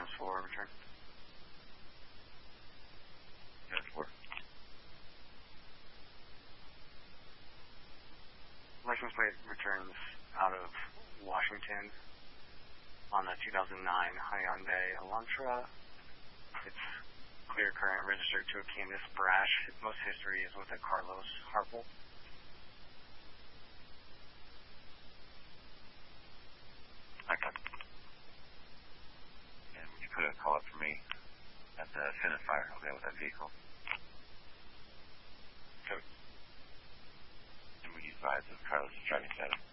Simmons 4, return. Simmons 4. License plate returns out of Washington on the 2009 Hyundai Elantra. It's clear current, registered to a Candice Brash. Most history is with a Carlos Harpel. Okay. And would you put a call up for me at the Senate Fire, okay, with that vehicle? Code. And would you advise of Carlos' driving status?